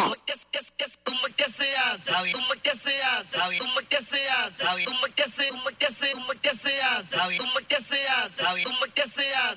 se hace? ¿Cómo es que se hace? ¿Cómo es que se hace? ¿Cómo es que se hace? ¿Cómo es que se hace? ¿Cómo es que se hace? ¿Cómo es que se hace?